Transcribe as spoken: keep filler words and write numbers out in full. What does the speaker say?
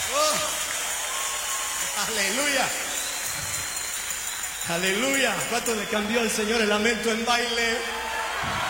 Oh, aleluya. Aleluya. ¿Cuánto le cambió al Señor el lamento en baile?